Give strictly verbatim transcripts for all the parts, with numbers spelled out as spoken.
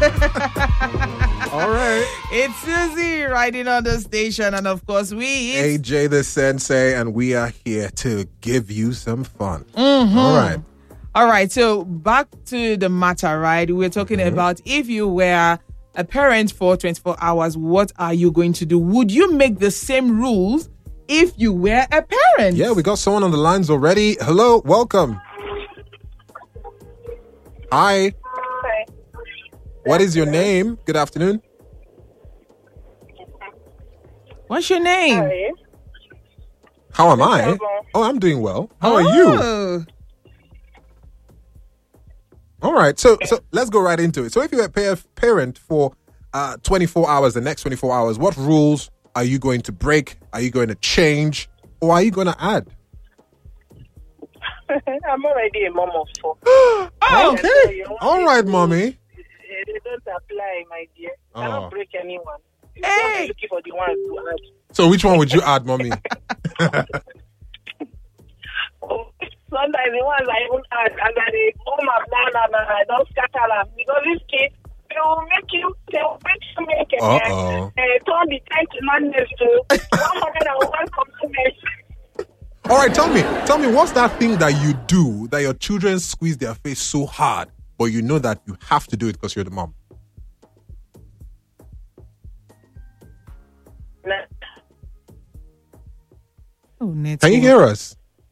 All right. It's Susie riding on the station, and of course we A J the Sensei, and we are here to give you some fun. Mm-hmm. All right. All right. So back to the matter, right? We're talking mm-hmm. about if you were a parent for twenty-four hours, what are you going to do? Would you make the same rules if you were a parent? Yeah, we got someone on the lines already. Hello, welcome. Hi. Hi. What is your name? Good afternoon. What's your name? Hi. How am I? Oh, I'm doing well. How oh. are you? All right, so so let's go right into it. So if you're a parent for uh, twenty-four hours, the next twenty-four hours, what rules are you going to break? Are you going to change? Or are you going to add? I'm already a mom of four. Oh, okay. All right, mommy. They don't apply, my dear. I Oh. don't break anyone. Hey. I'm looking for the ones to add. So which one would you add, mommy? Oh, sometimes the ones I even add, and then they oh my banana, I don't scatter them because these kids they will make you, they will make you make it. Uh-oh. Uh, turn the time to madness to one hundred and one compliments. All right, tell me, tell me, what's that thing that you do that your children squeeze their face so hard, but you know that you have to do it because you're the mom? Oh, network. Can you hear us?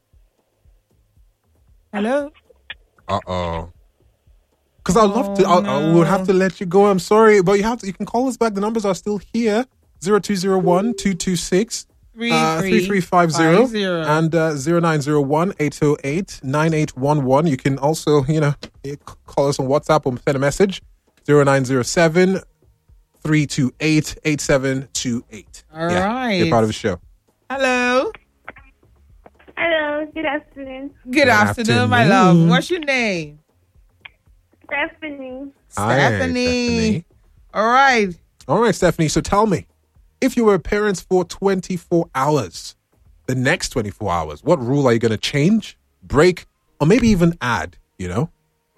Hello? Uh-oh. Because I'd love to, Oh, I, I would have to let you go. I'm sorry, but you have to, you can call us back. The numbers are still here. zero two zero one, two two six, three three five zero and uh, zero nine zero one, eight zero eight, nine eight one one. You can also, you know, call us on WhatsApp or send a message. zero nine zero seven, three two eight, eight seven two eight. All yeah, right. You're part of the show. Hello? Hello, good afternoon. Good, Good afternoon, my afternoon. love. What's your name? Stephanie. Hi, Stephanie. All right. All right, Stephanie. So tell me, if you were parents for twenty-four hours, the next twenty-four hours, what rule are you going to change, break, or maybe even add, you know?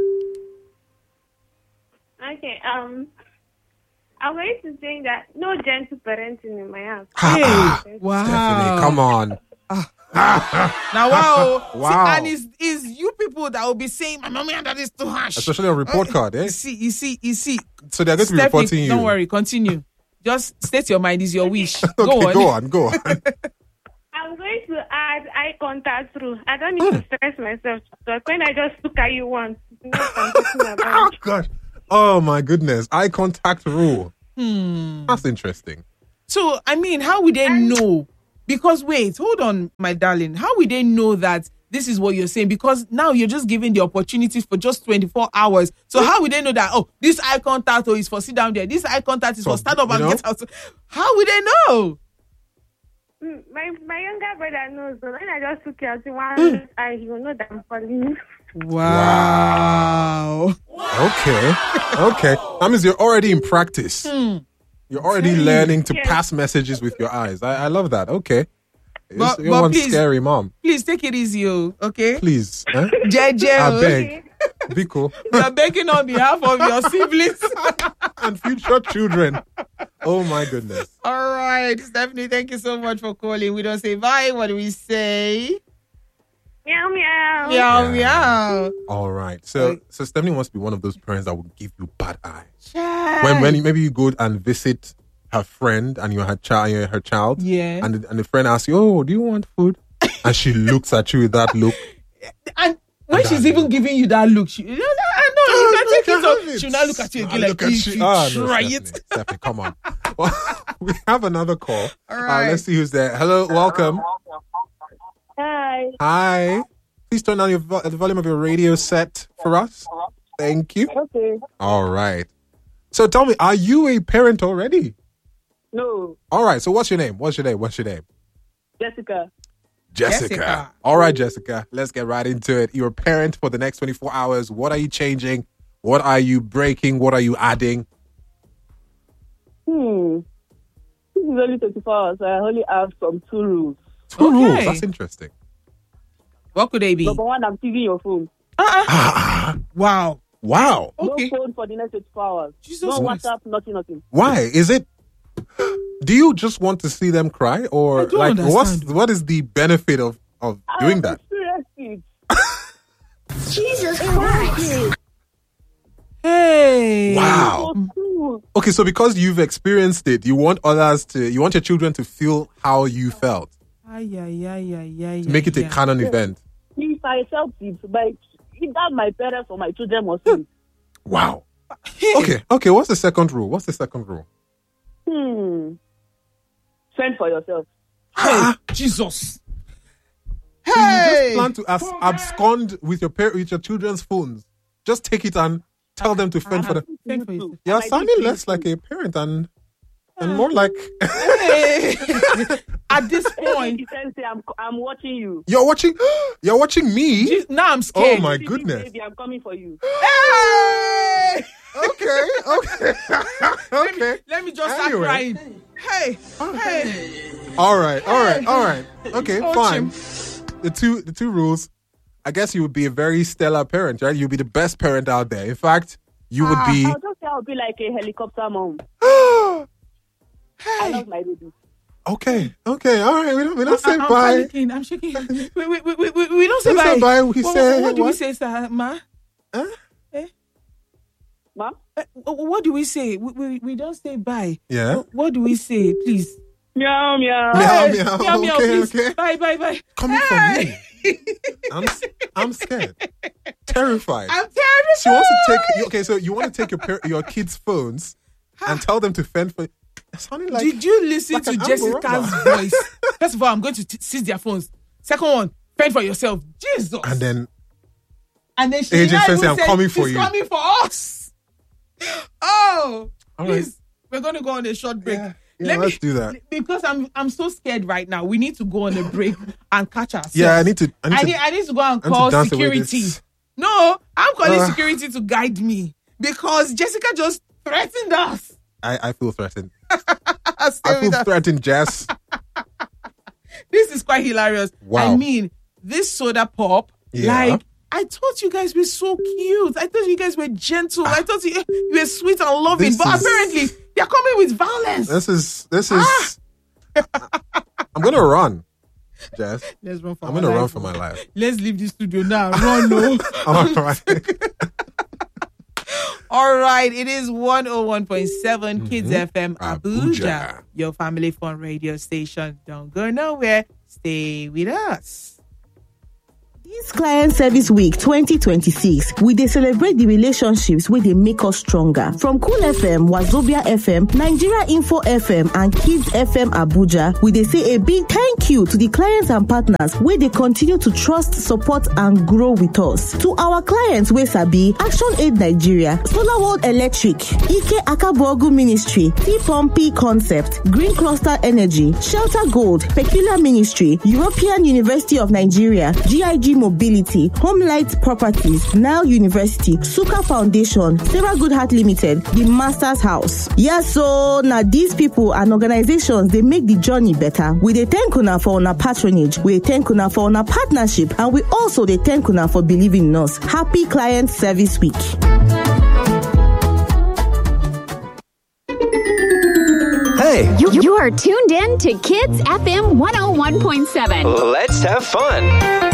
Okay, um, I'm going to say that no gentle parenting in my house. Hey, Ah, wow. Stephanie, come on. Now, wow. Wow. See, and it's, it's you people that will be saying, my mommy and that is too harsh. Especially on report card, eh? You see, you see, you see. So they're going to be Stephanie, reporting you. don't worry, continue. Just state your mind, is your wish. Okay, Go on. go on, go on. I'm going to add eye contact through. I don't need to stress myself. So when I just look at you once, you know what I'm talking Oh, about. gosh. Oh, my goodness. Eye contact rule. Hmm. That's interesting. So, I mean, how would they know? Because, wait, hold on, my darling. How would they know that this is what you're saying? Because now you're just giving the opportunity for just twenty-four hours. So how would they know that, oh, this eye contact is for sit down there. This eye contact is So, for stand up you and know? get out. How would they know? Mm, My my younger brother knows. So when I just look at you one eye, he will know that I'm calling. Wow. Okay. Okay. That means you're already in practice. Hmm. You're already learning to Yes. pass messages with your eyes. I, I love that. Okay. You're, But- you're but one please- scary mom. Please take it easy, oh, okay? Please. Eh? J J, I oh. beg. Biko. You're begging on behalf of your siblings. And future children. Oh my goodness. All right, Stephanie, thank you so much for calling. We don't say bye. What do we say? Meow meow. Meow, meow. All right. So so Stephanie wants to be one of those parents that will give you bad eye. Child. When when maybe you go and visit her friend and you're her child, you're her child. Yeah. And the, and the friend asks you, "Oh, do you want food?" And she looks at you with that look. And when she's even giving you that look, she, I know, you can take it. So she'll not look at you again like, Look at if you. you Ah, no, try Stephanie, it. Stephanie, come on. Well, we have another call. All Uh, right. let's see who's there. Hello, welcome. Hi. Hi. Please turn down your vo- the volume of your radio set for us. Thank you. Okay. All right. So tell me, are you a parent already? No, All right. So what's your name? What's your name? What's your name? Jessica. Jessica. Jessica. All right, Jessica. Let's get right into it. You're a parent for the next twenty-four hours. What are you changing? What are you breaking? What are you adding? Hmm. This is only twenty-four hours. I only have some two rules. Two Okay. rules. That's interesting. What could they be? Number one, I'm taking your phone. Uh-uh. Wow. Wow. Okay. No phone for the next twenty-four hours. Jesus no Christ. WhatsApp, nothing, nothing. Why? Is it... Do you just want to see them cry? Or I don't like understand. what's what is the benefit of, of doing that? Seriously. Jesus Christ. Hey. Wow. So true. Okay, so because you've experienced it, you want others to, you want your children to feel how you felt. Ay, ay, ay, ay, ay, To make it a ay, canon event. If I felt it, but either my parents or my children must see it. Wow. ay. Okay, okay, what's the second rule? What's the second rule? Hmm. Fend for yourself. Hey, Jesus. So you Hey. just plan to as- abscond with your par- with your children's phones. Just take it and tell them to fend for them. Fend for yourself. You're And I sounding did less too. like a parent and and more like Hey. At this point, He says, I'm, I'm watching you. you're watching. You're watching me. Jesus, now I'm Oh scared. my See this goodness. Baby, I'm coming for you. Hey. Okay, okay, okay. Let me just start Anyway. crying. Hey, hey. All right, all right, all right. Okay, Coach fine. him. The two the two rules. I guess you would be a very stellar parent, right? You'd be the best parent out there. In fact, you would be. I'll just say I'll be like a helicopter mom. I love my baby. Okay, okay, all right. We don't we don't say I'm, I'm bye. panicking. I'm shaking. We, we, we, we, we, we don't say Don't bye. say bye, we what, say what do we what? say, sir, ma? Huh? Mom? Uh, What do we say? We, we, we don't say bye. Yeah. What, what do we say, please? Meow, meow. Meow, Hey, meow. meow, meow, Okay, please. okay. Bye, bye, bye. Coming Hey. from me. I'm I'm scared, terrified. I'm terrified. She wants to take. Okay, so you want to take your par- your kids' phones and tell them to fend for. It's sounding like. Did you listen like to an Jessica's Amber voice? First of all, I'm going to t- seize their phones. Second one, fend for yourself. Jesus. And then And then she Agent now Sensei, even I'm said, coming for she's you. coming for us. Oh, All please. right. We're going to go on a short break. Yeah, yeah, let's do that. Because I'm I'm so scared right now. We need to go on a break and catch ourselves. Yeah, I need to. I need I to. need, I need to go and I need to call dance away security. this. No, I'm calling Uh. security to guide me because Jessica just threatened us. I, I feel threatened. Stay I feel with us. threatened, Jess. This is quite hilarious. Wow. I mean, this soda pop, Yeah. like, I thought you guys were so cute. I thought you guys were gentle. I thought you, you were sweet and loving. This But is- apparently, they're coming with violence. This is. This is. Ah. I'm gonna run, Jess. Let's run for I'm our gonna run life. for my life. Let's leave the studio now. Run, no. All right. All right, it is one oh one point seven Kids F M Abuja, Abuja. your family fun radio station. Don't go nowhere. Stay with us. This Client Service Week twenty twenty-six, we dey celebrate the relationships where they make us stronger. From Cool F M, Wazobia F M, Nigeria Info F M, and Kids F M Abuja, we dey say a big thank you to the clients and partners where they continue to trust, support, and grow with us. To our clients, we sabi Action Aid Nigeria, Solar World Electric, Ike Akabogu Ministry, T-Pompey Concept, Green Cluster Energy, Shelter Gold, Peculiar Ministry, European University of Nigeria, G I G Mobility, Homelight Properties, Nile University, Suka Foundation, Sarah Goodheart Limited, The Masters House. Yes, so now these people and organizations, they make the journey better. We dey thank una for una patronage, we thank una for una partnership, and we also dey thank una for believing in us. Happy Client Service Week. Hey, You, you are tuned in to Kids F M one oh one point seven. let's have fun.